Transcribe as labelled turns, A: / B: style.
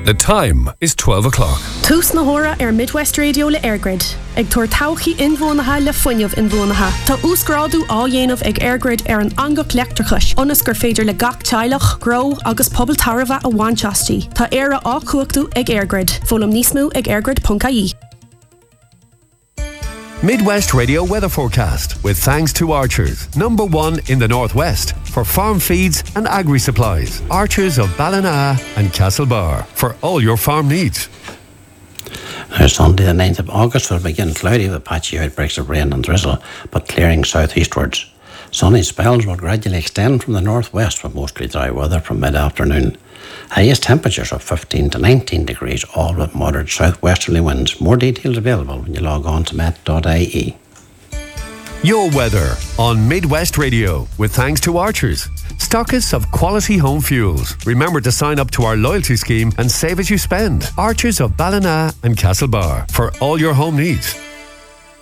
A: The time is 12 o'clock.
B: Tús na hora Midwest Radio le Airgrid. Ag tuair tauchaí inmhónatha le fuinneamh inmhónatha. Tá úsgráadú á dhéanamh ag Airgrid ar an angach leachtrachais. Onas gur féidir le gach teilech, grow agus pobl tarbha a bhainteastí. Tá éire á cuachtú ag Airgrid. Fólam níos mó ag airgrid.ie.
A: Midwest Radio weather forecast with thanks to Archers, #1 in the northwest for farm feeds and agri supplies. Archers of Ballina and Castlebar for all your farm needs.
C: Now, Sunday the 9th of August will begin cloudy with patchy outbreaks of rain and drizzle, but clearing southeastwards. Sunny spells will gradually extend from the northwest with mostly dry weather from mid-afternoon. Highest temperatures of 15 to 19 degrees, all with moderate southwesterly winds. More details available when you log on to met.ie.
A: Your weather on Midwest Radio with thanks to Archers, stockists of quality home fuels. Remember to sign up to our loyalty scheme and save as you spend. Archers of Ballina and Castlebar for all your home needs.